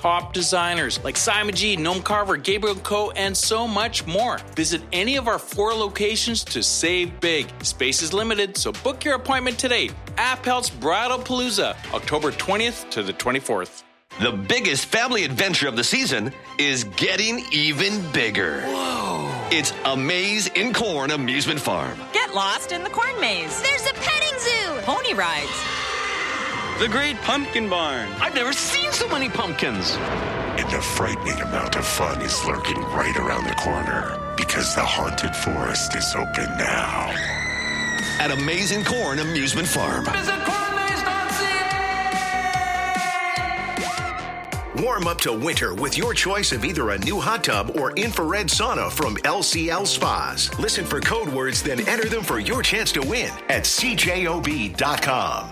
top designers like Simon G, Gnome Carver, Gabriel & Co., and so much more. Visit any of our 4 locations to save big. Space is limited, so book your appointment today. Appelt's Bridalpalooza, October 20th to the 24th. The biggest family adventure of the season is getting even bigger. Whoa! It's A Maze in Corn Amusement Farm. Get lost in the corn maze. There's a petting zoo. Pony rides. The Great Pumpkin Barn. I've never seen so many pumpkins. And a frightening amount of fun is lurking right around the corner because the haunted forest is open now. At A Maze in Corn Amusement Farm. Visit cornmaze.ca. Warm up to winter with your choice of either a new hot tub or infrared sauna from LCL Spas. Listen for code words, then enter them for your chance to win at cjob.com.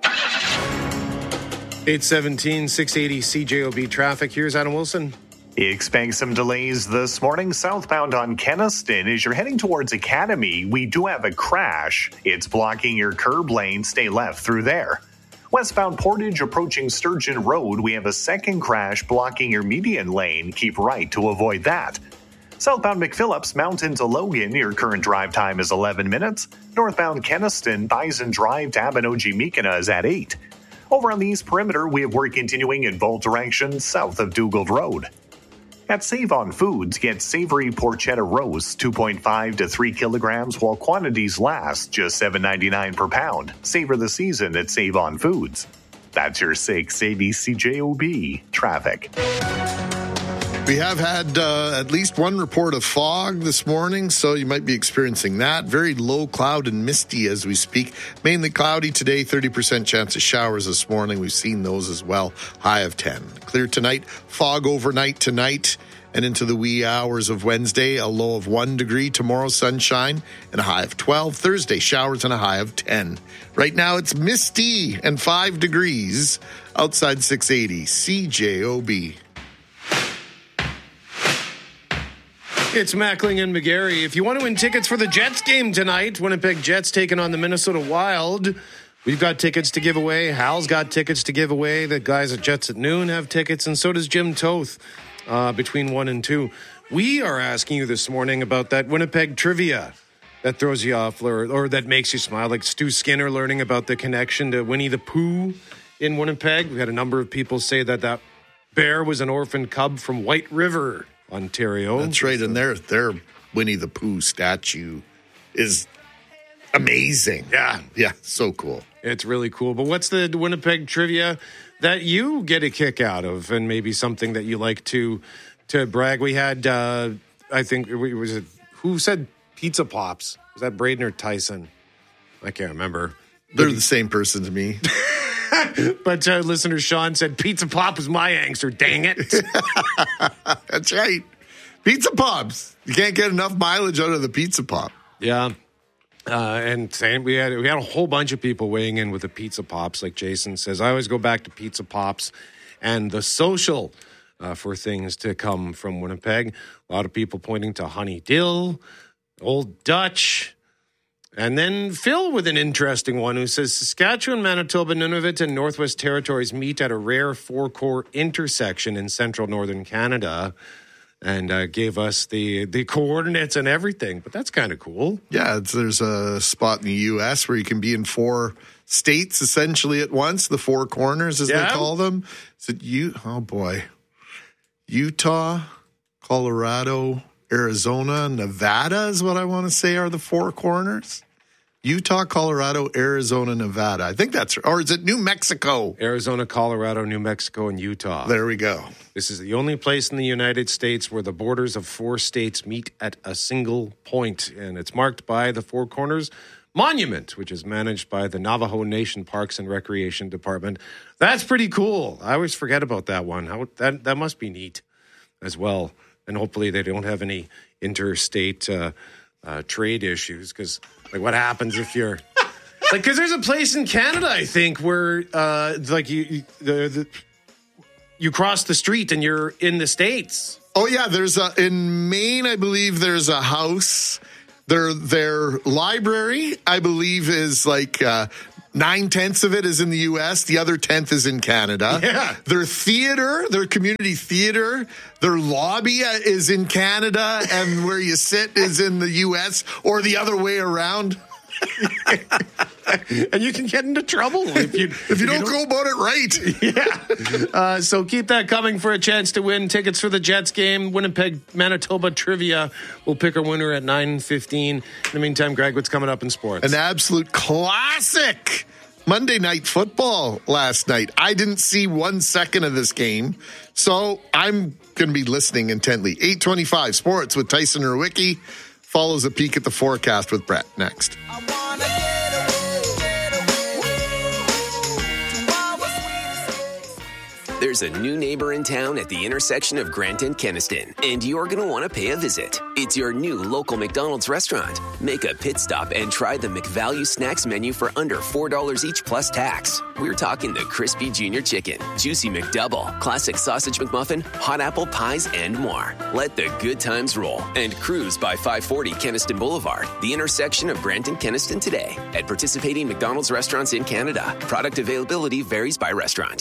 817, 680 CJOB traffic. Here's Adam Wilson. Expect some delays this morning southbound on Kenaston. As you're heading towards Academy, we do have a crash. It's blocking your curb lane. Stay left through there. Westbound Portage approaching Sturgeon Road, we have a second crash blocking your median lane. Keep right to avoid that. Southbound McPhillips, Mountain to Logan, your current drive time is 11 minutes. Northbound Kenaston, Bison Drive to Abinogi-Meekina is at 8. Over on the East Perimeter, we have work continuing in both directions south of Dugald Road. At Save On Foods, get savory porchetta roast, 2.5 to 3 kilograms, while quantities last just $7.99 per pound. Savor the season at Save On Foods. That's your 680 CJOB traffic. We have had at least one report of fog this morning, so you might be experiencing that. Very low cloud and misty as we speak. Mainly cloudy today, 30% chance of showers this morning. We've seen those as well. High of 10. Clear tonight, fog overnight tonight and into the wee hours of Wednesday. A low of 1 degree. Tomorrow, sunshine and a high of 12. Thursday, showers and a high of 10. Right now, it's misty and 5 degrees outside 680 CJOB. It's Mackling and McGarry. If you want to win tickets for the Jets game tonight, Winnipeg Jets taking on the Minnesota Wild, we've got tickets to give away. Hal's got tickets to give away. The guys at Jets at Noon have tickets, and so does Jim Toth between 1 and 2. We are asking you this morning about that Winnipeg trivia that throws you off or that makes you smile, like Stu Skinner learning about the connection to Winnie the Pooh in Winnipeg. We had a number of people say that bear was an orphan cub from White River, Ontario. That's right, and their Winnie the Pooh statue is amazing. Yeah, so cool. It's really cool. But what's the Winnipeg trivia that you get a kick out of, and maybe something that you like to brag? We had, I think, who said Pizza Pops? Was that Braden or Tyson? I can't remember. They're the same person to me. But listener Sean said Pizza Pop was my answer. Dang it. That's right. Pizza Pops. You can't get enough mileage out of the Pizza Pop. Yeah. And same, we had a whole bunch of people weighing in with the Pizza Pops. Like Jason says, I always go back to Pizza Pops and the social for things to come from Winnipeg. A lot of people pointing to Honey Dill, Old Dutch. And then Phil with an interesting one who says Saskatchewan, Manitoba, Nunavut, and Northwest Territories meet at a rare four-core intersection in central northern Canada, and gave us the coordinates and everything. But that's kind of cool. Yeah, there's a spot in the U.S. where you can be in 4 states essentially at once, the 4 corners as they call them. Is it Utah, Colorado, Arizona, Nevada is what I want to say are the 4 corners. Utah, Colorado, Arizona, Nevada. I think that's, or is it New Mexico? Arizona, Colorado, New Mexico, and Utah. There we go. This is the only place in the United States where the borders of 4 states meet at a single point, and it's marked by the Four Corners Monument, which is managed by the Navajo Nation Parks and Recreation Department. That's pretty cool. I always forget about that one. That must be neat as well. And hopefully they don't have any interstate trade issues, because like what happens if you're like, because there's a place in Canada I think where like you cross the street and you're in the States. Oh yeah, there's in Maine I believe there's a house. Their library I believe is like 9/10 of it is in the U.S. The other 10th is in Canada. Yeah. Their theater, their community theater, their lobby is in Canada, and where you sit is in the U.S. or the other way around. And you can get into trouble if you don't go about it right. Yeah. So keep that coming for a chance to win tickets for the Jets game. Winnipeg, Manitoba trivia. We'll pick our winner at 9:15. In the meantime, Greg, what's coming up in sports? An absolute classic. Monday Night Football last night. I didn't see 1 second of this game, so I'm going to be listening intently. 8:25 Sports with Tyson Rewicki follows a peek at the forecast with Brett next. There's a new neighbor in town at the intersection of Grant and Kenaston, and you're going to want to pay a visit. It's your new local McDonald's restaurant. Make a pit stop and try the McValue Snacks menu for under $4 each plus tax. We're talking the Crispy Junior Chicken, Juicy McDouble, Classic Sausage McMuffin, Hot Apple Pies, and more. Let the good times roll and cruise by 540 Kenaston Boulevard, the intersection of Grant and Kenaston today at participating McDonald's restaurants in Canada. Product availability varies by restaurant.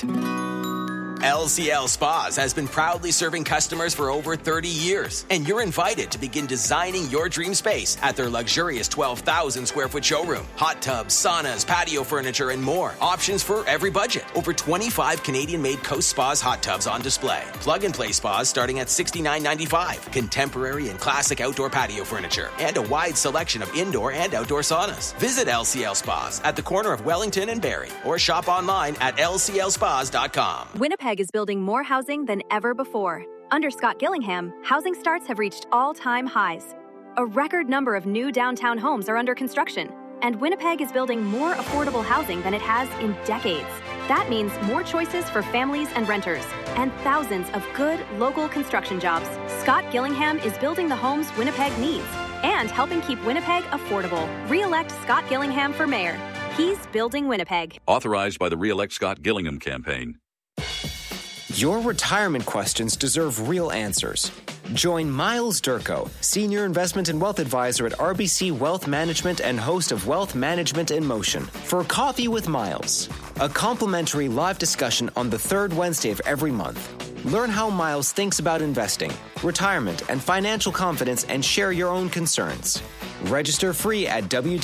LCL Spas has been proudly serving customers for over 30 years, and you're invited to begin designing your dream space at their luxurious 12,000 square foot showroom. Hot tubs, saunas, patio furniture, and more. Options for every budget. Over 25 Canadian-made Coast Spas hot tubs on display. Plug-and-play spas starting at $69.95. Contemporary and classic outdoor patio furniture, and a wide selection of indoor and outdoor saunas. Visit LCL Spas at the corner of Wellington and Barrie, or shop online at lclspas.com. Winnipeg is building more housing than ever before. Under Scott Gillingham, housing starts have reached all-time highs. A record number of new downtown homes are under construction, and Winnipeg is building more affordable housing than it has in decades. That means more choices for families and renters, and thousands of good local construction jobs. Scott Gillingham is building the homes Winnipeg needs and helping keep Winnipeg affordable. Re-elect Scott Gillingham for mayor. He's building Winnipeg. Authorized by the Re-elect Scott Gillingham campaign. Your retirement questions deserve real answers. Join Miles Durko, Senior Investment and Wealth Advisor at RBC Wealth Management and host of Wealth Management in Motion, for Coffee with Miles, a complimentary live discussion on the third Wednesday of every month. Learn how Miles thinks about investing, retirement, and financial confidence, and share your own concerns. Register free at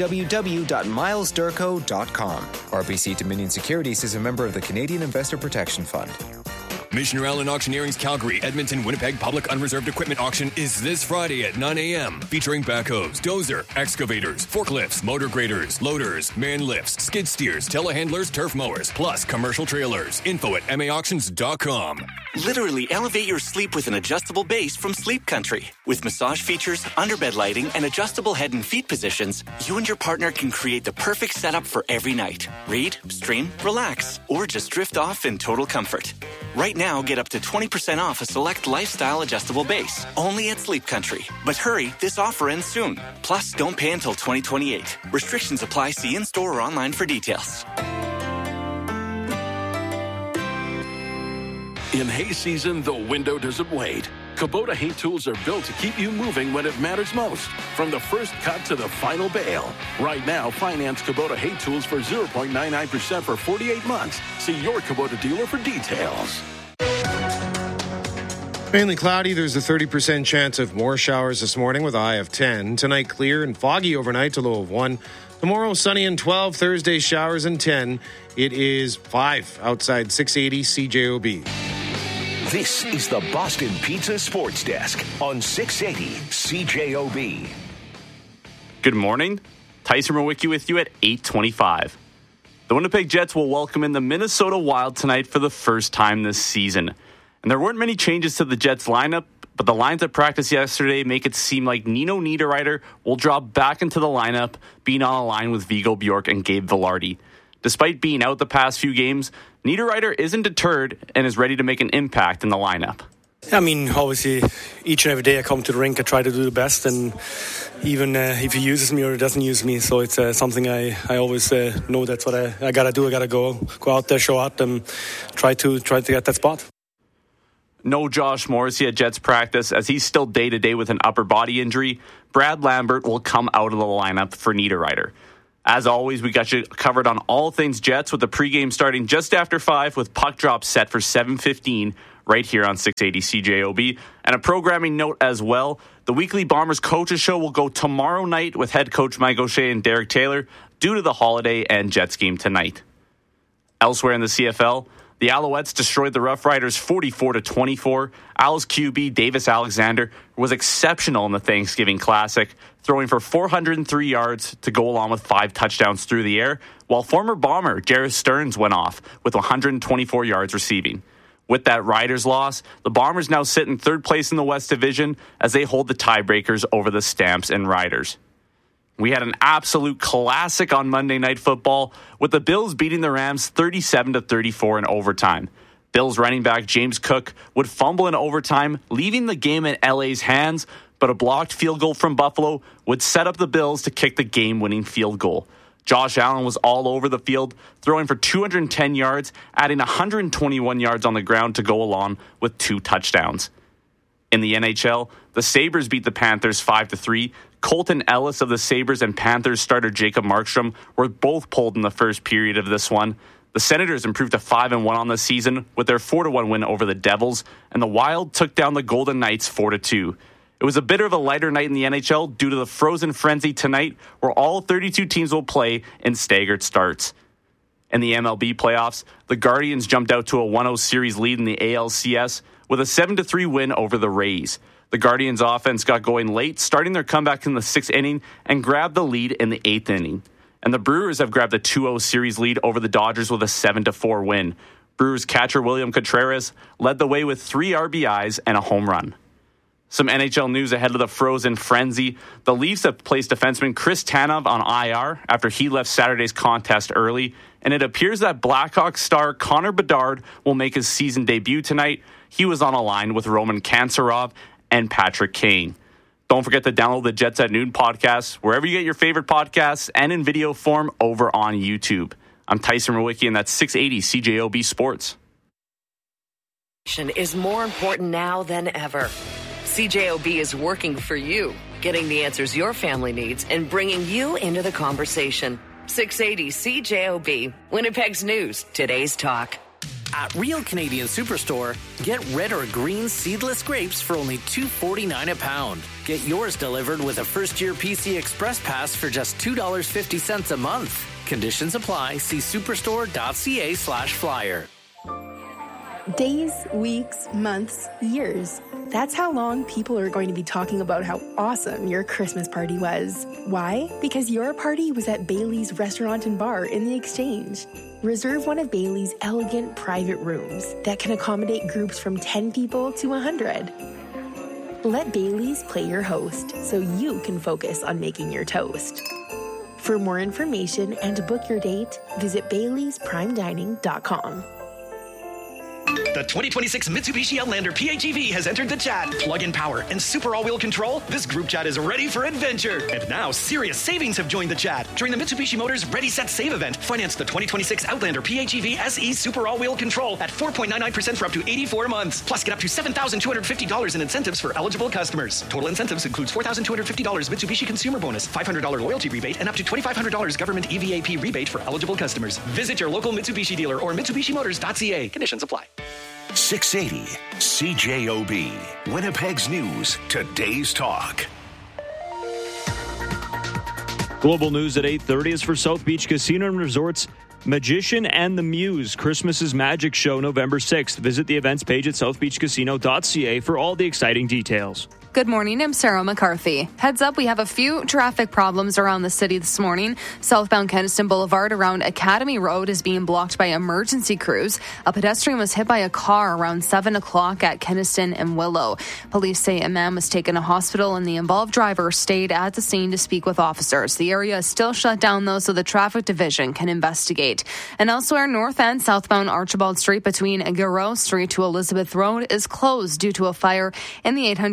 www.milesdurko.com. RBC Dominion Securities is a member of the Canadian Investor Protection Fund. Missioner Allen Auctioneering's Calgary, Edmonton, Winnipeg Public Unreserved Equipment Auction is this Friday at 9 a.m. featuring backhoes, dozer, excavators, forklifts, motor graders, loaders, man lifts, skid steers, telehandlers, turf mowers, plus commercial trailers. Info at maauctions.com. Literally elevate your sleep with an adjustable base from Sleep Country. With massage features, underbed lighting, and adjustable head and feet positions, you and your partner can create the perfect setup for every night. Read, stream, relax, or just drift off in total comfort. Right now, get up to 20% off a select lifestyle adjustable base, only at Sleep Country. But hurry, this offer ends soon. Plus, don't pay until 2028. Restrictions apply. See in-store or online for details. In hay season, the window doesn't wait. Kubota hay tools are built to keep you moving when it matters most, from the first cut to the final bale. Right now, finance Kubota hay tools for 0.99% for 48 months. See your Kubota dealer for details. Mainly cloudy. There's a 30% chance of more showers this morning with a high of 10. Tonight, clear and foggy overnight to low of 1. Tomorrow, sunny and 12. Thursday, showers and 10. It is 5 outside 680 CJOB. This is the Boston Pizza Sports Desk on 680 CJOB. Good morning. Tyson Rewicki with you at 8:25. The Winnipeg Jets will welcome in the Minnesota Wild tonight for the first time this season. And there weren't many changes to the Jets lineup, but the lines at practice yesterday make it seem like Nino Niederreiter will drop back into the lineup, being on a line with Viggo Bjork and Gabe Vilardi. Despite being out the past few games, Niederreiter isn't deterred and is ready to make an impact in the lineup. I mean, obviously, each and every day I come to the rink, I try to do the best, and even if he uses me or doesn't use me, so it's something I always know that's what I got to do. I got to go out there, show out, and try to get that spot. No Josh Morrissey at Jets practice, as he's still day-to-day with an upper body injury. Brad Lambert will come out of the lineup for Niederreiter. As always, we got you covered on all things Jets with the pregame starting just after 5 with puck drop set for 7:15 right here on 680 CJOB. And a programming note as well, the weekly Bombers Coaches Show will go tomorrow night with head coach Mike O'Shea and Derek Taylor due to the holiday and Jets game tonight. Elsewhere in the CFL, the Alouettes destroyed the Rough Riders 44-24. Owls QB Davis Alexander was exceptional in the Thanksgiving Classic, throwing for 403 yards to go along with 5 touchdowns through the air, while former Bomber Jarrett Stearns went off with 124 yards receiving. With that Riders loss, the Bombers now sit in third place in the West Division as they hold the tiebreakers over the Stamps and Riders. We had an absolute classic on Monday Night Football with the Bills beating the Rams 37-34 in overtime. Bills running back James Cook would fumble in overtime, leaving the game in LA's hands, but a blocked field goal from Buffalo would set up the Bills to kick the game-winning field goal. Josh Allen was all over the field, throwing for 210 yards, adding 121 yards on the ground to go along with 2 touchdowns. In the NHL, the Sabres beat the Panthers 5-3. Colton Ellis of the Sabres and Panthers starter Jacob Markstrom were both pulled in the first period of this one. The Senators improved to 5-1 on the season with their 4-1 win over the Devils, and the Wild took down the Golden Knights 4-2. It was a bit of a lighter night in the NHL due to the Frozen Frenzy tonight, where all 32 teams will play in staggered starts. In the MLB playoffs, the Guardians jumped out to a 1-0 series lead in the ALCS with a 7-3 win over the Rays. The Guardians' offense got going late, starting their comeback in the 6th inning and grabbed the lead in the 8th inning. And the Brewers have grabbed a 2-0 series lead over the Dodgers with a 7-4 win. Brewers catcher William Contreras led the way with 3 RBIs and a home run. Some NHL news ahead of the Frozen Frenzy. The Leafs have placed defenseman Chris Tanev on IR after he left Saturday's contest early, and it appears that Blackhawks star Connor Bedard will make his season debut tonight. He was on a line with Roman Kanserov and Patrick Kane. Don't forget to download the Jets at Noon podcast wherever you get your favorite podcasts and in video form over on YouTube. I'm Tyson Rowicki, and that's 680 CJOB Sports. Is more important now than ever. CJOB is working for you, getting the answers your family needs and bringing you into the conversation. 680 CJOB, Winnipeg's news, today's talk. At Real Canadian Superstore, get red or green seedless grapes for only $2.49 a pound. Get yours delivered with a first-year PC Express Pass for just $2.50 a month. Conditions apply. See superstore.ca/flyer. Days, weeks, months, years. That's how long people are going to be talking about how awesome your Christmas party was. Why? Because your party was at Bailey's Restaurant and Bar in the Exchange. Reserve one of Bailey's elegant private rooms that can accommodate groups from 10 people to 100. Let Bailey's play your host so you can focus on making your toast. For more information and to book your date, visit baileysprimedining.com. The 2026 Mitsubishi Outlander PHEV has entered the chat. Plug-in power and super all-wheel control. This group chat is ready for adventure. And now, serious savings have joined the chat. During the Mitsubishi Motors Ready, Set, Save event, finance the 2026 Outlander PHEV SE super all-wheel control at 4.99% for up to 84 months. Plus, get up to $7,250 in incentives for eligible customers. Total incentives includes $4,250 Mitsubishi consumer bonus, $500 loyalty rebate, and up to $2,500 government EVAP rebate for eligible customers. Visit your local Mitsubishi dealer or MitsubishiMotors.ca. Conditions apply. 680 CJOB, Winnipeg's news, today's talk. Global news at 8:30 is for South Beach Casino and Resorts Magician and the Muse Christmas's Magic Show November 6th. Visit the events page at southbeachcasino.ca for all the exciting details. Good morning, I'm Sarah McCarthy. Heads up, we have a few traffic problems around the city this morning. Southbound Keniston Boulevard around Academy Road is being blocked by emergency crews. A pedestrian was hit by a car around 7 o'clock at Keniston and Willow. Police say a man was taken to hospital and the involved driver stayed at the scene to speak with officers. The area is still shut down, though, so the traffic division can investigate. And elsewhere, north and southbound Archibald Street between Garreau Street to Elizabeth Road is closed due to a fire in the 800 block of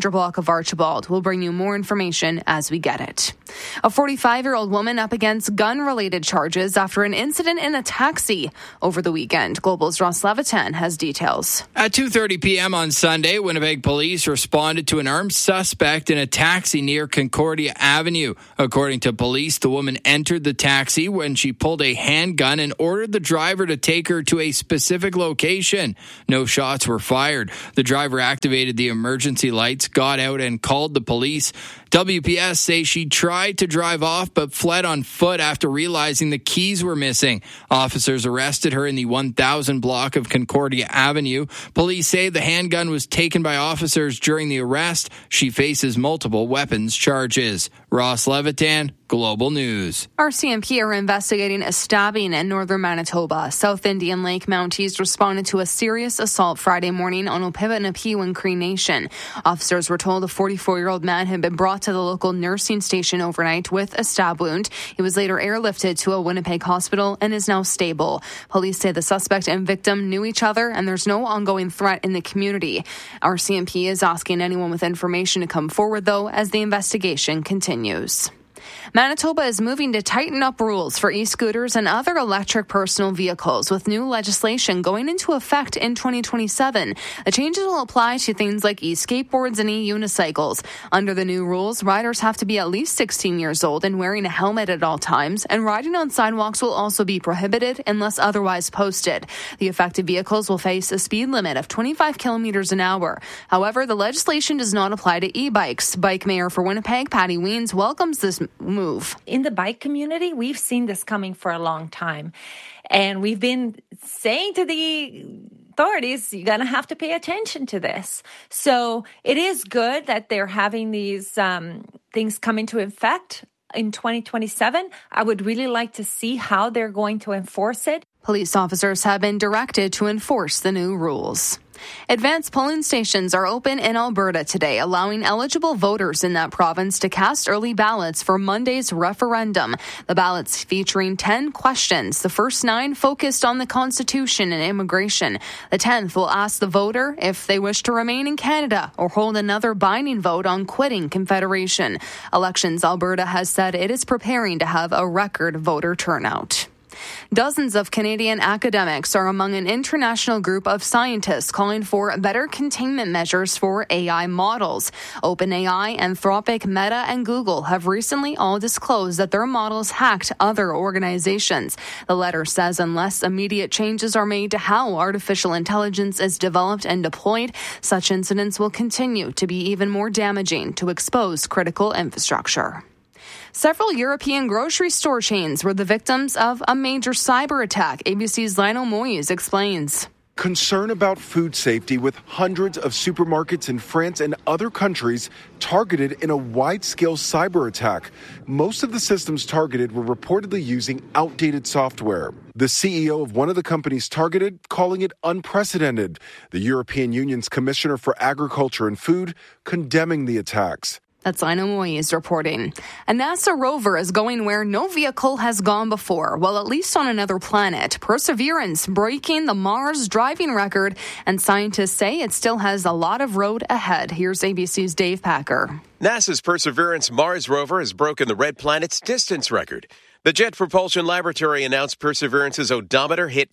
Archibald. We'll bring you more information as we get it. A 45-year-old woman up against gun-related charges after an incident in a taxi over the weekend. Global's Ross Levitan has details. At 2:30 p.m. on Sunday, Winnipeg police responded to an armed suspect in a taxi near Concordia Avenue. According to police, the woman entered the taxi when she pulled a handgun and ordered the driver to take her to a specific location. No shots were fired. The driver activated the emergency lights, got out, and called the police. WPS say she tried to drive off but fled on foot after realizing the keys were missing. Officers arrested her in the 1000 block of Concordia Avenue. Police say the handgun was taken by officers during the arrest. She faces multiple weapons charges. Ross Levitan, Global News. RCMP are investigating a stabbing in northern Manitoba. South Indian Lake Mounties responded to a serious assault Friday morning on Opipanapiwan Cree Nation. Officers were told a 44-year-old man had been brought to the local nursing station overnight with a stab wound. He was later airlifted to a Winnipeg hospital and is now stable. Police say the suspect and victim knew each other and there's no ongoing threat in the community. RCMP is asking anyone with information to come forward, though, as the investigation continues. Manitoba is moving to tighten up rules for e-scooters and other electric personal vehicles, with new legislation going into effect in 2027. The changes will apply to things like e-skateboards and e-unicycles. Under the new rules, riders have to be at least 16 years old and wearing a helmet at all times, and riding on sidewalks will also be prohibited unless otherwise posted. The affected vehicles will face a speed limit of 25 kilometers an hour. However, the legislation does not apply to e-bikes. Bike Mayor for Winnipeg, Patty Weens, welcomes this move. In the bike community, we've seen this coming for a long time. And we've been saying to the authorities, you're going to have to pay attention to this. So it is good that they're having these things come into effect in 2027. I would really like to see how they're going to enforce it. Police officers have been directed to enforce the new rules. Advanced polling stations are open in Alberta today, allowing eligible voters in that province to cast early ballots for Monday's referendum. The ballots featuring 10 questions. The first 9 focused on the Constitution and immigration. The 10th will ask the voter if they wish to remain in Canada or hold another binding vote on quitting Confederation. Elections Alberta has said it is preparing to have a record voter turnout. Dozens of Canadian academics are among an international group of scientists calling for better containment measures for AI models. OpenAI, Anthropic, Meta, and Google have recently all disclosed that their models hacked other organizations. The letter says unless immediate changes are made to how artificial intelligence is developed and deployed, such incidents will continue to be even more damaging to expose critical infrastructure. Several European grocery store chains were the victims of a major cyber attack. ABC's Lionel Moyes explains. Concern about food safety with hundreds of supermarkets in France and other countries targeted in a wide-scale cyber attack. Most of the systems targeted were reportedly using outdated software. The CEO of one of the companies targeted calling it unprecedented. The European Union's Commissioner for Agriculture and Food condemning the attacks. That's Ina Moyes reporting. A NASA rover is going where no vehicle has gone before, well, at least on another planet. Perseverance breaking the Mars driving record, and scientists say it still has a lot of road ahead. Here's ABC's Dave Packer. NASA's Perseverance Mars rover has broken the red planet's distance record. The Jet Propulsion Laboratory announced Perseverance's odometer hit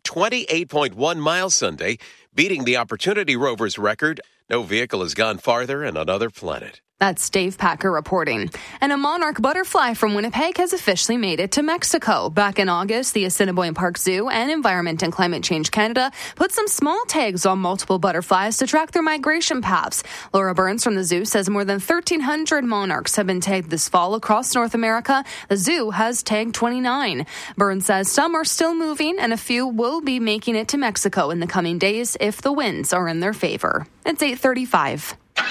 28.1 miles Sunday, beating the Opportunity rover's record. No vehicle has gone farther on another planet. That's Dave Packer reporting. And a monarch butterfly from Winnipeg has officially made it to Mexico. Back in August, the Assiniboine Park Zoo and Environment and Climate Change Canada put some small tags on multiple butterflies to track their migration paths. Laura Burns from the zoo says more than 1,300 monarchs have been tagged this fall across North America. The zoo has tagged 29. Burns says some are still moving and a few will be making it to Mexico in the coming days if the winds are in their favor. It's 8:35.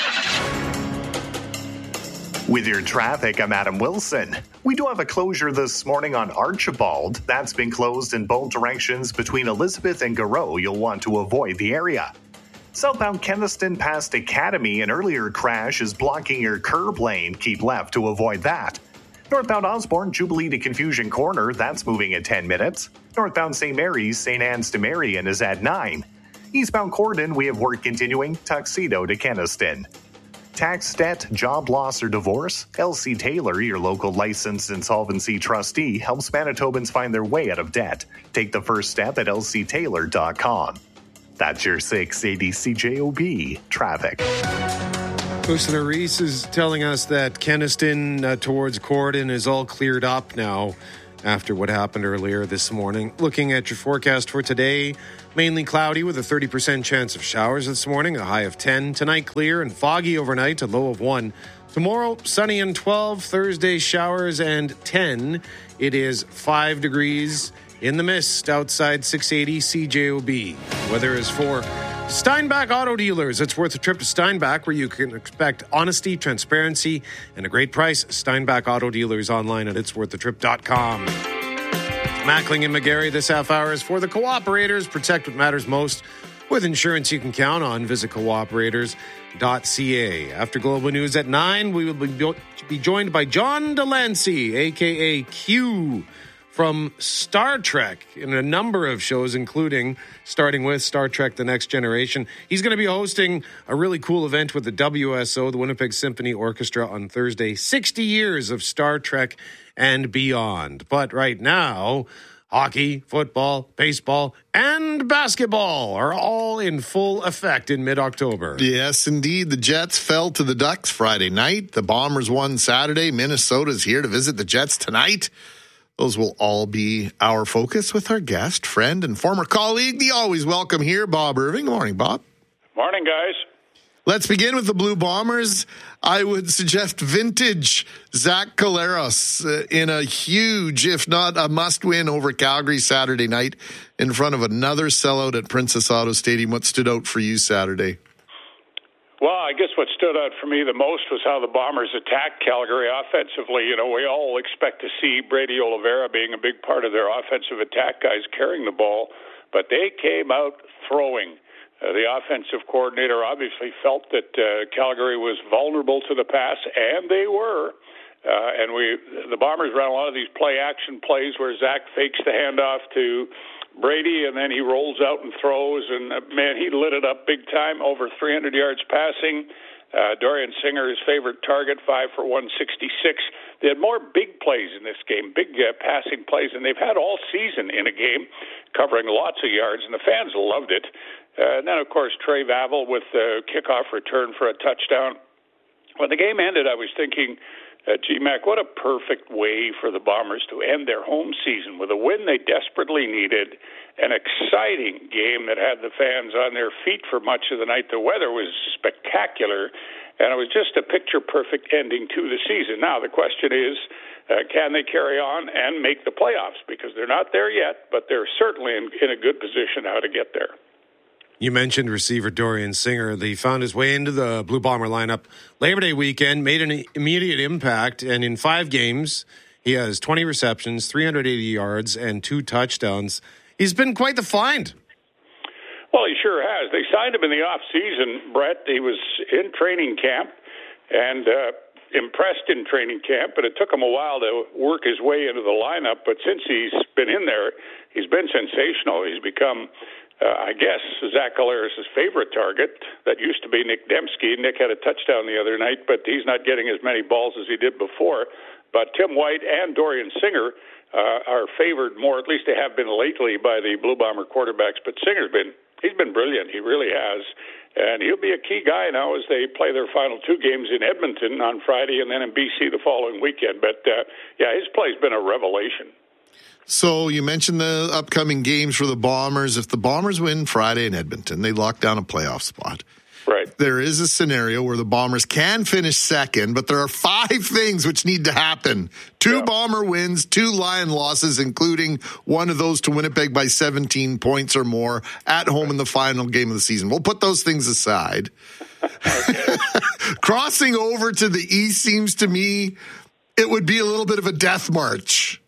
With your traffic, I'm Adam Wilson. We do have a closure this morning on Archibald. That's been closed in both directions between Elizabeth and Garreau. You'll want to avoid the area. Southbound Keniston past Academy, an earlier crash is blocking your curb lane. Keep left to avoid that. Northbound Osborne, Jubilee to Confusion Corner, that's moving at 10 minutes. Northbound St. Mary's, St. Anne's to Marion is at 9. Eastbound Cordon, we have work continuing, Tuxedo to Keniston. Tax debt, job loss, or divorce? LC Taylor, your local licensed insolvency trustee, helps Manitobans find their way out of debt. Take the first step at lctaylor.com. That's your 680 CJOB traffic. Listener Reese is telling us that Kenaston towards Corden is all cleared up now after what happened earlier this morning. Looking at your forecast for today, mainly cloudy with a 30% chance of showers this morning, a high of 10. Tonight, clear and foggy overnight, a low of 1. Tomorrow, sunny and 12. Thursday, showers and 10. It is 5 degrees in the mist outside 680 CJOB. Weather is for Steinbach Auto Dealers. It's worth a trip to Steinbach, where you can expect honesty, transparency, and a great price. Steinbach Auto Dealers online at itsworththetrip.com. Mackling and McGarry this half hour is for the Cooperators. Protect what matters most with insurance you can count on. Visit cooperators.ca. After Global News at 9, we will be joined by John Delancey, a.k.a. Q, from Star Trek in a number of shows, including starting with Star Trek The Next Generation. He's going to be hosting a really cool event with the WSO, the Winnipeg Symphony Orchestra, on Thursday. 60 years of Star Trek and beyond. But right now, hockey, football, baseball, and basketball are all in full effect in mid-October. Yes, indeed. The Jets fell to the Ducks Friday night. The Bombers won Saturday. Minnesota's here to visit the Jets tonight. Those will all be our focus with our guest, friend, and former colleague, the always welcome here, Bob Irving. Good morning, Bob. Morning, guys. Let's begin with the Blue Bombers. I would suggest vintage Zach Collaros in a huge, if not a must-win over Calgary Saturday night in front of another sellout at Princess Auto Stadium. What stood out for you Saturday? Well, I guess what stood out for me the most was how the Bombers attacked Calgary offensively. You know, we all expect to see Brady Oliveira being a big part of their offensive attack, guys carrying the ball, but they came out throwing. The offensive coordinator obviously felt that Calgary was vulnerable to the pass, and they were. The Bombers ran a lot of these play-action plays where Zach fakes the handoff to Brady, and then he rolls out and throws, and man, he lit it up big time, over 300 yards passing. Dorian Singer, his favorite target, 5 for 166. They had more big plays in this game, big passing plays, and they've had all season in a game, covering lots of yards, and the fans loved it. And then, of course, Trey Vavel with the kickoff return for a touchdown. When the game ended, I was thinking, G-Mac, what a perfect way for the Bombers to end their home season with a win they desperately needed, an exciting game that had the fans on their feet for much of the night. The weather was spectacular, and it was just a picture-perfect ending to the season. Now, the question is, can they carry on and make the playoffs? Because they're not there yet, but they're certainly in a good position now to get there. You mentioned receiver Dorian Singer. He found his way into the Blue Bomber lineup Labor Day weekend, made an immediate impact, and in 5 games, he has 20 receptions, 380 yards, and 2 touchdowns. He's been quite the find. Well, he sure has. They signed him in the off-season, Brett. He was in training camp and impressed in training camp, but it took him a while to work his way into the lineup. But since he's been in there, he's been sensational. He's become... I guess Zach Collaros' favorite target. That used to be Nick Dembski. Nick had a touchdown the other night, but he's not getting as many balls as he did before. But Tim White and Dorian Singer are favored more, at least they have been lately, by the Blue Bomber quarterbacks. But he's been brilliant. He really has. And he'll be a key guy now as they play their final 2 games in Edmonton on Friday and then in BC the following weekend. But, his play's been a revelation. So you mentioned the upcoming games for the Bombers. If the Bombers win Friday in Edmonton, they lock down a playoff spot. Right. There is a scenario where the Bombers can finish second, but there are 5 things which need to happen. 2 Bomber wins, 2 Lion losses, including one of those to Winnipeg by 17 points or more at home in the final game of the season. We'll put those things aside. Crossing over to the east seems to me it would be a little bit of a death march.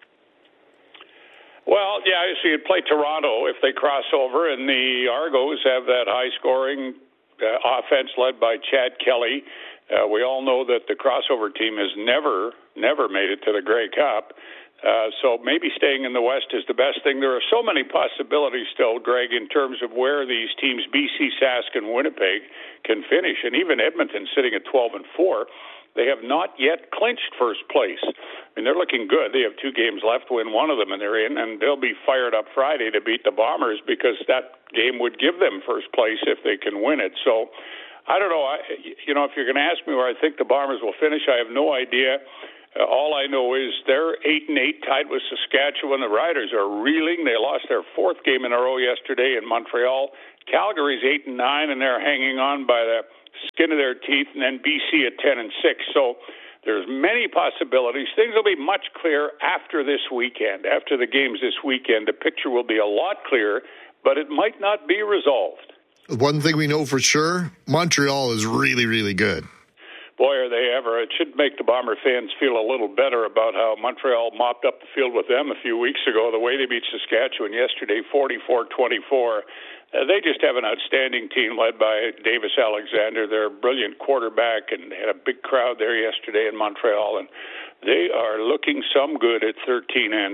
Well, yeah, so you'd play Toronto if they cross over, and the Argos have that high-scoring offense led by Chad Kelly. We all know that the crossover team has never made it to the Grey Cup. So maybe staying in the West is the best thing. There are so many possibilities still, Greg, in terms of where these teams, BC, Sask, and Winnipeg, can finish. And even Edmonton sitting at 12-4, they have not yet clinched first place. I mean, they're looking good. They have 2 games left, win one of them, and they're in. And they'll be fired up Friday to beat the Bombers because that game would give them first place if they can win it. So I don't know. If you're going to ask me where I think the Bombers will finish, I have no idea. All I know is they're 8-8 tied with Saskatchewan. The Riders are reeling. They lost their 4th game in a row yesterday in Montreal. Calgary's 8-9, and they're hanging on by the skin of their teeth. And then BC at 10-6. So there's many possibilities. Things will be much clearer after this weekend. After the games this weekend, the picture will be a lot clearer, but it might not be resolved. One thing we know for sure, Montreal is really, really good. Boy, are they ever. It should make the Bomber fans feel a little better about how Montreal mopped up the field with them a few weeks ago. The way they beat Saskatchewan yesterday, 44-24. They just have an outstanding team led by Davis Alexander, their brilliant quarterback, and had a big crowd there yesterday in Montreal. And they are looking some good at 13-3.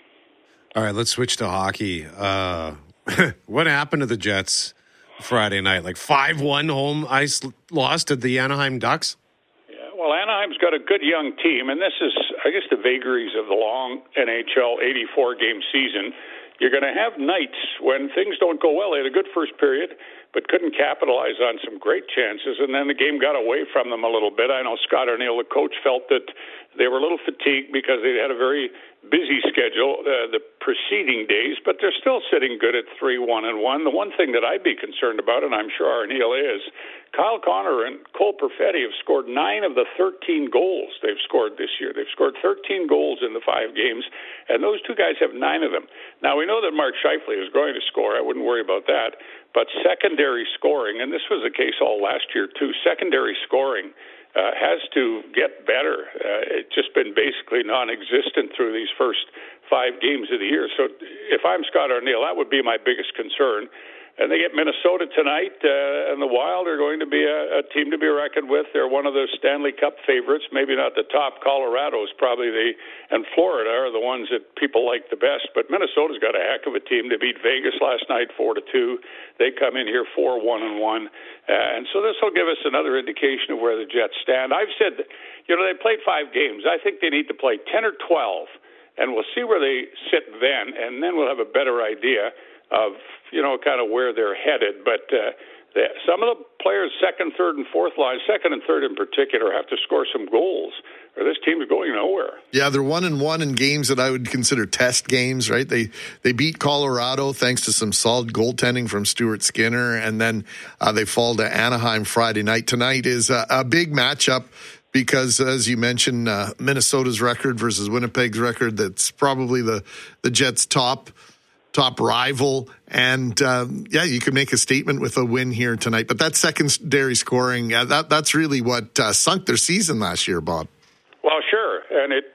All right, let's switch to hockey. What happened to the Jets Friday night? Like 5-1 home ice loss to the Anaheim Ducks? Well, Anaheim's got a good young team, and this is, I guess, the vagaries of the long NHL 84-game season. You're going to have nights when things don't go well. They had a good first period, but couldn't capitalize on some great chances, and then the game got away from them a little bit. I know Scott Arniel, the coach, felt that they were a little fatigued because they had a very busy schedule the preceding days, but they're still sitting good at 3-1-1. The one thing that I'd be concerned about, and I'm sure Arniel is, Kyle Connor and Cole Perfetti have scored 9 of the 13 goals they've scored this year. They've scored 13 goals in the 5 games, and those 2 guys have 9 of them. Now, we know that Mark Scheifele is going to score. I wouldn't worry about that. But secondary scoring, and this was the case all last year, too, secondary scoring has to get better. It's just been basically non-existent through these first 5 games of the year. So if I'm Scott Arniel, that would be my biggest concern. And they get Minnesota tonight, and the Wild are going to be a team to be reckoned with. They're one of the Stanley Cup favorites, maybe not the top. Colorado's probably and Florida are the ones that people like the best. But Minnesota's got a heck of a team. They beat Vegas last night 4-2. They come in here 4-1-1. And so this will give us another indication of where the Jets stand. I've said that, they played 5 games. I think they need to play 10 or 12, and we'll see where they sit then, and then we'll have a better idea of, kind of where they're headed. But some of the players, second, third, and fourth line, second and third in particular, have to score some goals, or this team is going nowhere. Yeah, they're 1-1 in games that I would consider test games, right? They beat Colorado thanks to some solid goaltending from Stuart Skinner, and then they fall to Anaheim Friday night. Tonight is a big matchup because, as you mentioned, Minnesota's record versus Winnipeg's record, that's probably the Jets' top rival, and you could make a statement with a win here tonight. But that secondary scoring, that's really what sunk their season last year, Bob. Well, sure, and it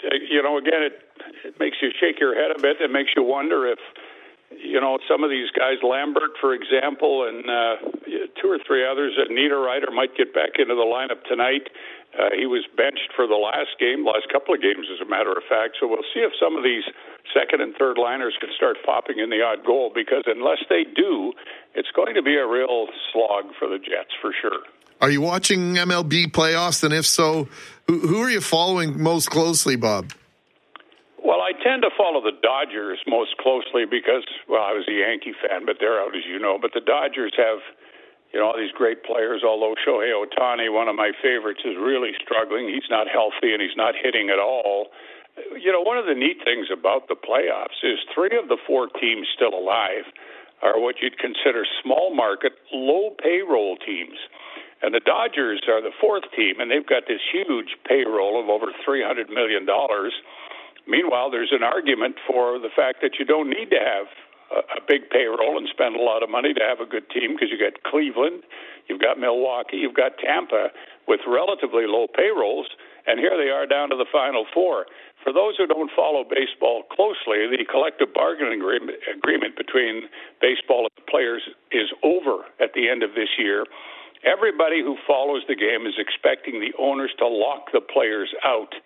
makes you shake your head a bit. It makes you wonder if some of these guys, Lambert, for example, and 2 or 3 others, Niederreiter might get back into the lineup tonight. He was benched for the last couple of games, as a matter of fact. So we'll see if some of these second and third liners can start popping in the odd goal, because unless they do, it's going to be a real slog for the Jets for sure. Are you watching MLB playoffs? And if so, who are you following most closely, Bob? Well, I tend to follow the Dodgers most closely because, I was a Yankee fan, but they're out, as you know. But the Dodgers have all these great players, although Shohei Ohtani, one of my favorites, is really struggling. He's not healthy, and he's not hitting at all. One of the neat things about the playoffs is 3 of the 4 teams still alive are what you'd consider small market, low payroll teams. And the Dodgers are the 4th team, and they've got this huge payroll of over $300 million. Meanwhile, there's an argument for the fact that you don't need to have a big payroll and spend a lot of money to have a good team, because you got Cleveland, you've got Milwaukee, you've got Tampa with relatively low payrolls, and here they are down to the Final 4. For those who don't follow baseball closely, the collective bargaining agreement between baseball and the players is over at the end of this year. Everybody who follows the game is expecting the owners to lock the players out.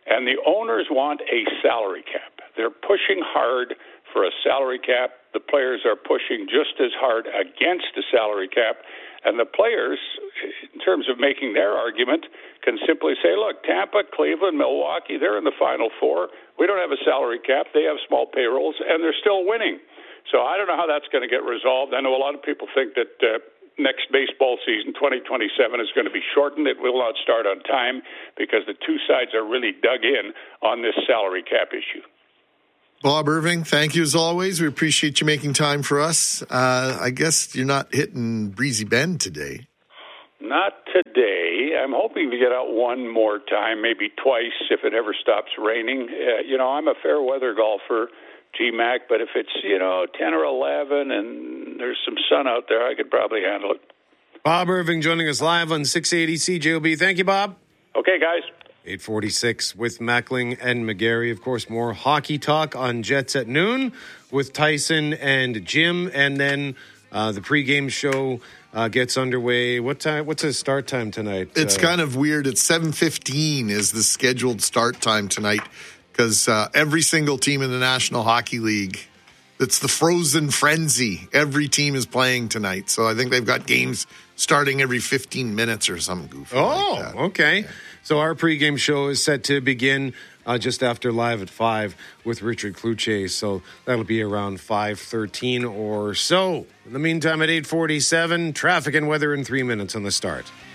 And the owners want a salary cap. They're pushing hard for a salary cap. The players are pushing just as hard against a salary cap. And the players, in terms of making their argument, can simply say, look, Tampa, Cleveland, Milwaukee, they're in the Final Four. We don't have a salary cap. They have small payrolls, and they're still winning. So I don't know how that's going to get resolved. I know a lot of people think that next baseball season, 2027, is going to be shortened. It will not start on time because the two sides are really dug in on this salary cap issue. Bob Irving, thank you as always. We appreciate you making time for us. I guess you're not hitting Breezy Bend today. Not today. I'm hoping to get out one more time, maybe twice if it ever stops raining. I'm a fair weather golfer, GMAC, but if it's, 10 or 11 and there's some sun out there, I could probably handle it. Bob Irving joining us live on 680 CJOB. Thank you, Bob. Okay, guys. 8:46 with Mackling and McGarry. Of course, more hockey talk on Jets at noon with Tyson and Jim. And then the pregame show gets underway. What's the start time tonight? It's kind of weird. It's 7:15 is the scheduled start time tonight because every single team in the National Hockey League, it's the frozen frenzy. Every team is playing tonight. So I think they've got games starting every 15 minutes or something goofy like that. Okay. Yeah. So our pregame show is set to begin just after Live at 5 with Richard Kluche. So that'll be around 5:13 or so. In the meantime, at 8:47, traffic and weather in 3 minutes on the start.